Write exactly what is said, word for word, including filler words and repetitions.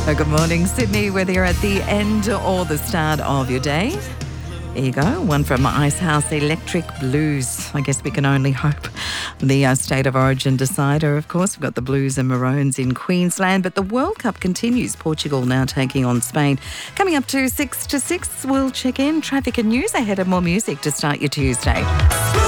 Oh, good morning, Sydney, whether you're at the end or the start of your day. There you go, one from Icehouse, Electric Blues. I guess we can only hope. The uh, State of Origin decider, of course, we've got the Blues and Maroons in Queensland, but the World Cup continues. Portugal now taking on Spain. Coming up to six to six, we'll check in traffic and news ahead of more music to start your Tuesday.